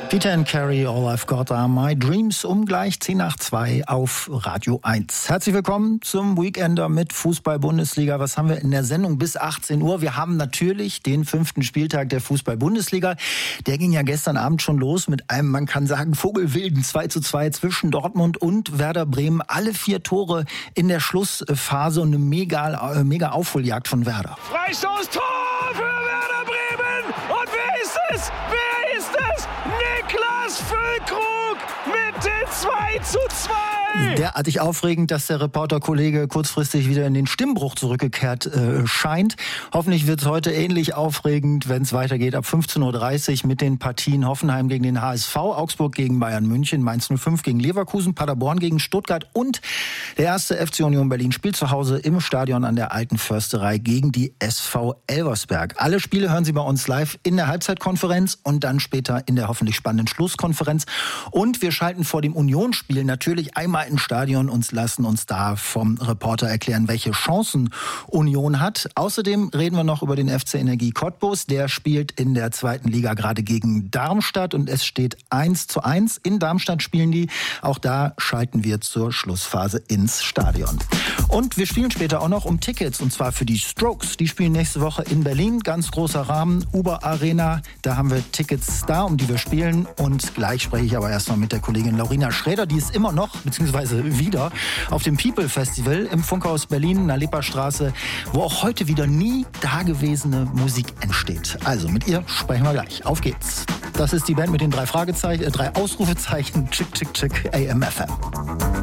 Peter and Carrie, All I've Got Are My Dreams, gleich 10 nach 2 auf Radio 1. Herzlich willkommen zum Weekender mit Fußball-Bundesliga. Was haben wir in der Sendung bis 18 Uhr? Wir haben natürlich den 5. Spieltag der Fußball-Bundesliga. Der ging ja gestern Abend schon los mit einem, man kann sagen, vogelwilden 2:2 zwischen Dortmund und Werder Bremen. Alle 4 Tore in der Schlussphase und eine mega Aufholjagd von Werder. Freistoß-Tor für Werder Bremen! Und wer ist es? Wer ist es? Niklas Füllkrug mit dem 2:2! Derartig aufregend, dass der Reporterkollege kurzfristig wieder in den Stimmbruch zurückgekehrt scheint. Hoffentlich wird es heute ähnlich aufregend, wenn es weitergeht ab 15:30 Uhr mit den Partien Hoffenheim gegen den HSV, Augsburg gegen Bayern München, Mainz 05 gegen Leverkusen, Paderborn gegen Stuttgart und der erste FC Union Berlin spielt zu Hause im Stadion an der Alten Försterei gegen die SV Elversberg. Alle Spiele hören Sie bei uns live in der Halbzeitkonferenz und dann später in der hoffentlich spannenden Schlusskonferenz. Und wir schalten vor dem Unionsspiel natürlich einmal ins Stadion und lassen uns da vom Reporter erklären, welche Chancen Union hat. Außerdem reden wir noch über den FC Energie Cottbus. Der spielt in der 2. Liga gerade gegen Darmstadt und es steht 1:1. In Darmstadt spielen die. Auch da schalten wir zur Schlussphase ins Stadion. Und wir spielen später auch noch um Tickets und zwar für die Strokes. Die spielen nächste Woche in Berlin. Ganz großer Rahmen, Uber Arena. Da haben wir Tickets da, um die wir spielen. Und gleich spreche ich aber erstmal mit der Kollegin Laurina Schräder. Die ist immer noch, beziehungsweise wieder, auf dem People Festival im Funkhaus Berlin in der Lipperstraße, wo auch heute wieder nie dagewesene Musik entsteht. Also mit ihr sprechen wir gleich. Auf geht's. Das ist die Band mit den 3 Ausrufezeichen. Chick, chick, chick, AM/FM.